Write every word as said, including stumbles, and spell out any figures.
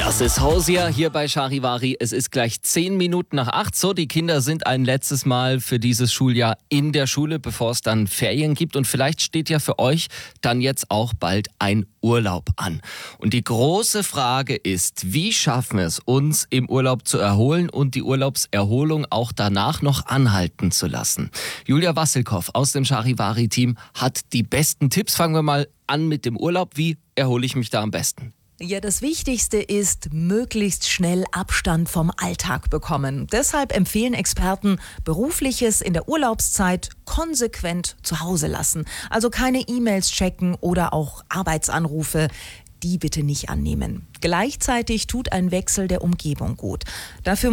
Das ist Hausia hier bei Charivari. Es ist gleich zehn Minuten nach acht. So, die Kinder sind ein letztes Mal für dieses Schuljahr in der Schule, bevor es dann Ferien gibt. Und vielleicht steht ja für euch dann jetzt auch bald ein Urlaub an. Und die große Frage ist, wie schaffen wir es, uns im Urlaub zu erholen und die Urlaubserholung auch danach noch anhalten zu lassen? Julia Wassilkow aus dem Charivari-Team hat die besten Tipps. Fangen wir mal an mit dem Urlaub. Wie erhole ich mich da am besten? Ja, das Wichtigste ist, möglichst schnell Abstand vom Alltag bekommen. Deshalb empfehlen Experten, Berufliches in der Urlaubszeit konsequent zu Hause lassen. Also keine E-Mails checken oder auch Arbeitsanrufe. Die bitte nicht annehmen. Gleichzeitig tut ein Wechsel der Umgebung gut. Dafür